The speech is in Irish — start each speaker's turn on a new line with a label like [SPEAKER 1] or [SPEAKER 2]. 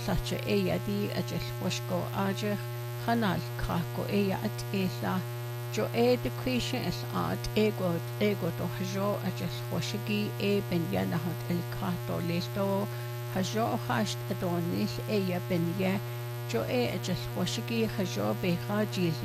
[SPEAKER 1] Sacha ella di ajil washko ajich hanal kako ella at ella jo de question is at ego do hajo ajil washigi ben yanahat el kato listo hajo hasht adonis ella ben ye jo ajil washigi hajo be hajil